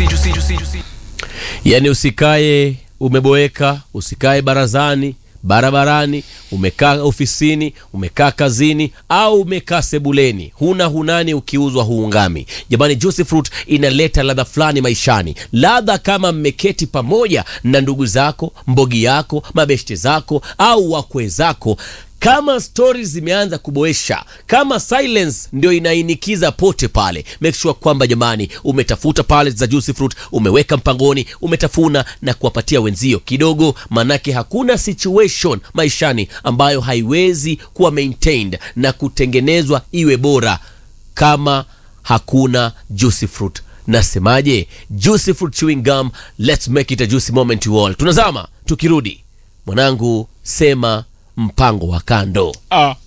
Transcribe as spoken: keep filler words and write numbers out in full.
juicy, juicy, juicy. Yani usikae umeboeka, usikae barazani, barabarani, umekaa ofisini, umekaa kazini au umekaa sebuleni. Huna hunani ukiuzwa huungami. Jamani, Juicy Fruit inaleta ladha fulani maishani. Ladha kama mmeketi pamoja na ndugu zako, mbogi yako, mabeshte zako au wakwe zako. Kama stories zimeanza kuboesha, kama silence ndio inainikiza pote pale, make sure kwamba jamani umetafuta pale za Juicy Fruit, umeweka mpangoni, umetafuna na kuwapatia wenzio kidogo, manake hakuna situation maishani ambayo haiwezi kuwa maintained na kutengenezwa iwe bora kama hakuna Juicy Fruit. Nasemaje? Juicy Fruit chewing gum, let's make it a juicy moment to all. Tunazama, tukirudi mwanangu sema mpango wa kando. Ah.